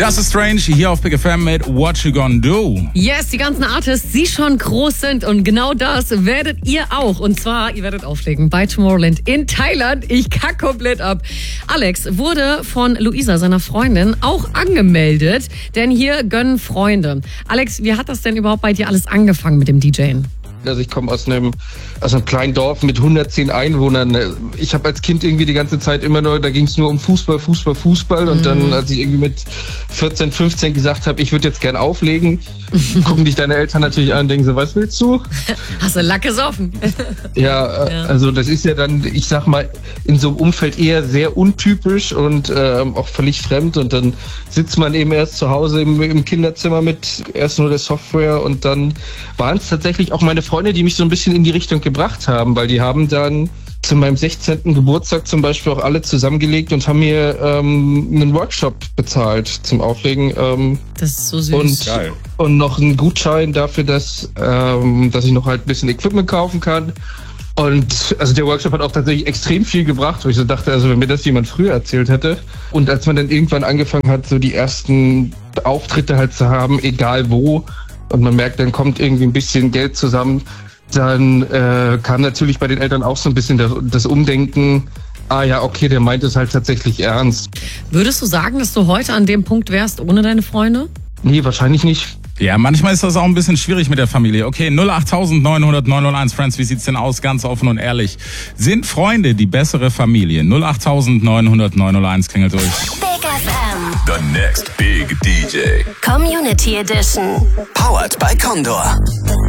Das ist Strange hier auf Big FM mit What You Gonna Do. Yes, die ganzen Artists, die schon groß sind und genau das werdet ihr auch. Und zwar, ihr werdet auflegen bei Tomorrowland in Thailand. Ich kack komplett ab. Alex wurde von Luisa, seiner Freundin, auch angemeldet, denn hier gönnen Freunde. Alex, wie hat das denn überhaupt bei dir alles angefangen mit dem DJen? Also ich komme aus einem kleinen Dorf mit 110 Einwohnern. Ich habe als Kind irgendwie die ganze Zeit immer nur, da ging es nur um Fußball. Und dann, als ich irgendwie mit 14, 15 gesagt habe, ich würde jetzt gern auflegen, gucken dich deine Eltern natürlich an und denken so, was willst du? Hast du Lack gesoffen? Ja, also das ist ja dann, ich sag mal, in so einem Umfeld eher sehr untypisch und auch völlig fremd. Und dann sitzt man eben erst zu Hause im Kinderzimmer mit erst nur der Software und dann waren es tatsächlich auch meine Freunde, die mich so ein bisschen in die Richtung gebracht haben, weil die haben dann zu meinem 16. Geburtstag zum Beispiel auch alle zusammengelegt und haben mir einen Workshop bezahlt zum Auflegen. Das ist so süß. Und noch einen Gutschein dafür, dass ich noch halt ein bisschen Equipment kaufen kann. Und also der Workshop hat auch tatsächlich extrem viel gebracht, wo ich so dachte, also wenn mir das jemand früher erzählt hätte. Und als man dann irgendwann angefangen hat, so die ersten Auftritte halt zu haben, egal wo, und man merkt, dann kommt irgendwie ein bisschen Geld zusammen, dann kam natürlich bei den Eltern auch so ein bisschen das Umdenken, ja, okay, der meint es halt tatsächlich ernst. Würdest du sagen, dass du heute an dem Punkt wärst ohne deine Freunde? Nee, wahrscheinlich nicht. Ja, manchmal ist das auch ein bisschen schwierig mit der Familie. Okay, 08900 901 Friends, wie sieht's denn aus? Ganz offen und ehrlich. Sind Freunde die bessere Familie? 08900 901 klingelt durch. Big FM. The next big DJ. Community Edition. Powered by Condor.